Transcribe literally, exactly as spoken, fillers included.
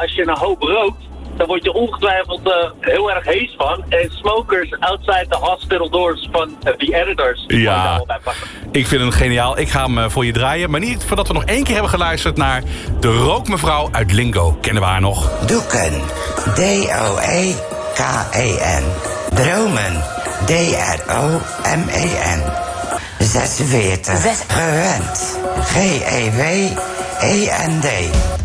als je een hoop rookt, dan word je ongetwijfeld uh, heel erg hees van. En smokers outside the hospital doors van uh, the editors. Die Ja, daar wel bij pakken. Ik vind hem geniaal. Ik ga hem uh, voor je draaien. Maar niet voordat we nog één keer hebben geluisterd naar de rookmevrouw uit Lingo. Kennen we haar nog? Doeken. D O E K E N. Dromen. D R O M E N. zesenveertig. Gewend. G E W E N D.